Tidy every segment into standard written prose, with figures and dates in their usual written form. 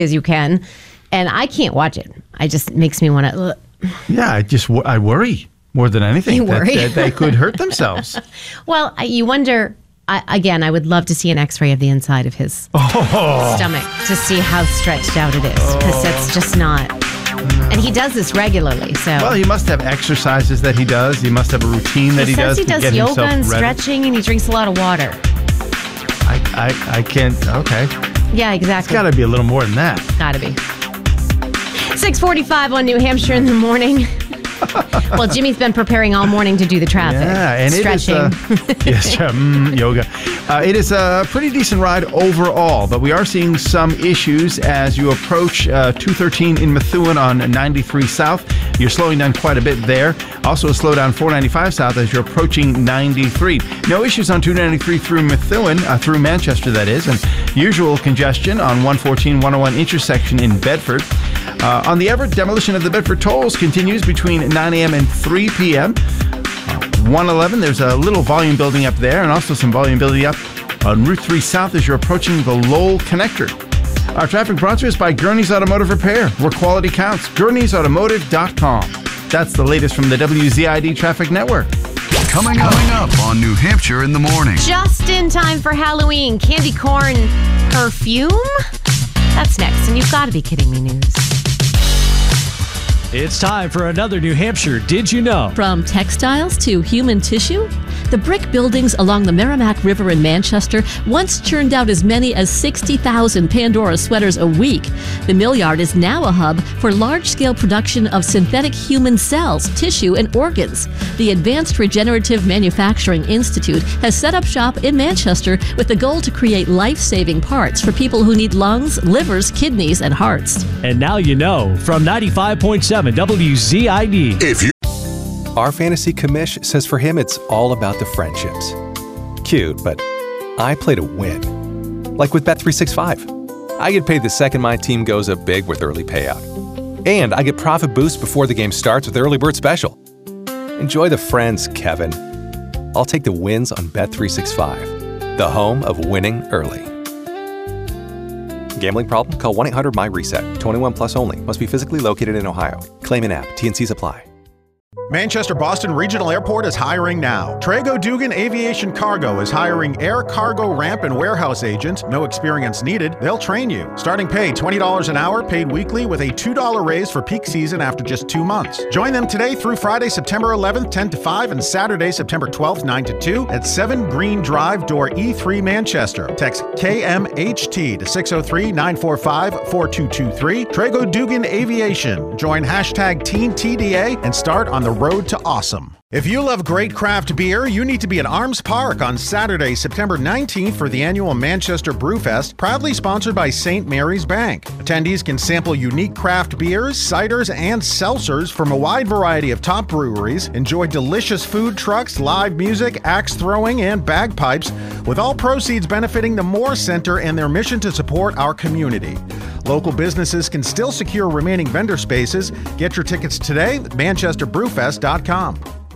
as you can. And I can't watch it. It just makes me want to. Yeah, I worry more than anything. You worry? That they could hurt themselves. Well, you wonder. Again, I would love to see an X-ray of the inside of his stomach to see how stretched out it is, because that's just not. And he does this regularly, so. Well, he must have exercises that he does. He must have a routine that he does to get himself yoga and ready. stretching, and he drinks a lot of water. I can't. Okay. Yeah, exactly. It's got to be a little more than that. Got to be. 6:45 on New Hampshire in the morning. Well, Jimmy's been preparing all morning to do the traffic. Yeah, and stretching. Yoga. It is a pretty decent ride overall, but we are seeing some issues as you approach 213 in Methuen on 93 South. You're slowing down quite a bit there. Also a slowdown 495 South as you're approaching 93. No issues on 293 through Methuen, through Manchester, that is, and usual congestion on 114-101 intersection in Bedford. On the Everett, demolition of the Bedford tolls continues between 9 a.m. and 3 p.m. 111, there's a little volume building up there, and also some volume building up on Route 3 South as you're approaching the Lowell Connector. Our traffic brought to us by Gurney's Automotive Repair, where quality counts. Gurney'sAutomotive.com. That's the latest from the WZID Traffic Network. Coming up on New Hampshire in the morning. Just in time for Halloween, candy corn perfume? That's next, and you've got to be kidding me news. It's time for another New Hampshire Did You Know? From textiles to human tissue, the brick buildings along the Merrimack River in Manchester once churned out as many as 60,000 Pandora sweaters a week. The mill yard is now a hub for large-scale production of synthetic human cells, tissue, and organs. The Advanced Regenerative Manufacturing Institute has set up shop in Manchester with the goal to create life-saving parts for people who need lungs, livers, kidneys, and hearts. And now you know from 95.7 WZID. Our fantasy commish says for him it's all about the friendships. Cute, but I play to win. Like with Bet365. I get paid the second my team goes up big with early payout. And I get profit boost before the game starts with Early Bird Special. Enjoy the friends, Kevin. I'll take the wins on Bet365, the home of winning early. Gambling problem? Call 1-800-MY-RESET. 21 plus only. Must be physically located in Ohio. Claim in app. T&Cs apply. Manchester Boston Regional Airport is hiring now. Trago Dugan Aviation Cargo is hiring air cargo ramp and warehouse agents. No experience needed. They'll train you. Starting pay $20 an hour, paid weekly with a $2 raise for peak season after just 2 months. Join them today through Friday, September 11th, 10 to 5, and Saturday, September 12th, 9 to 2 at 7 Green Drive, door E3, Manchester. Text KMHT to 603-945-4223. Trago Dugan Aviation. Join hashtag TeenTDA and start on the road to awesome. If you love great craft beer, you need to be at Arms Park on Saturday, September 19th for the annual Manchester Brewfest, proudly sponsored by St. Mary's Bank. Attendees can sample unique craft beers, ciders, and seltzers from a wide variety of top breweries, enjoy delicious food trucks, live music, axe throwing, and bagpipes, with all proceeds benefiting the Moore Center and their mission to support our community. Local businesses can still secure remaining vendor spaces. Get your tickets today at manchesterbrewfest.com.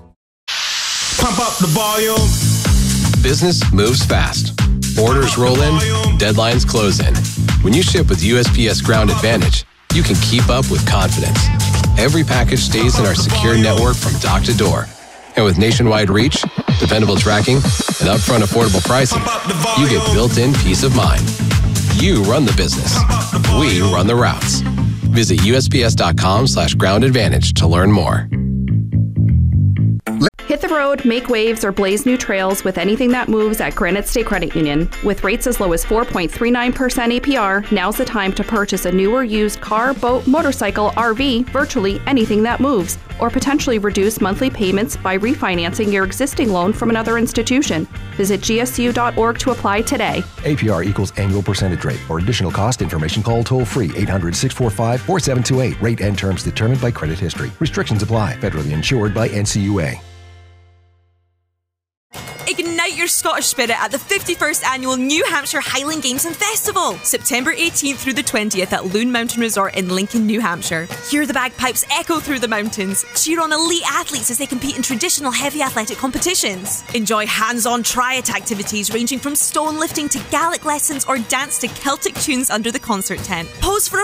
Pump up the volume. Business moves fast. Orders roll in, deadlines close in. When you ship with USPS Ground Advantage, you can keep up with confidence. Every package stays in our secure network from dock to door. And with nationwide reach, dependable tracking, and upfront affordable pricing, you get built-in peace of mind. You run the business. We run the routes. Visit USPS.com/Ground Advantage to learn more. Hit the road, make waves, or blaze new trails with anything that moves at Granite State Credit Union. With rates as low as 4.39% APR, now's the time to purchase a new or used car, boat, motorcycle, RV, virtually anything that moves, or potentially reduce monthly payments by refinancing your existing loan from another institution. Visit gsu.org to apply today. APR equals annual percentage rate. For additional cost information, call toll-free 800-645-4728. Rate and terms determined by credit history. Restrictions apply. Federally insured by NCUA. Ignite your your Scottish spirit at the 51st Annual New Hampshire Highland Games and Festival, September 18th through the 20th at Loon Mountain Resort in Lincoln, New Hampshire. Hear the bagpipes echo through the mountains. Cheer on elite athletes as they compete in traditional heavy athletic competitions. Enjoy hands-on triad activities ranging from stone lifting to Gaelic lessons or dance to Celtic tunes under the concert tent. Pose for a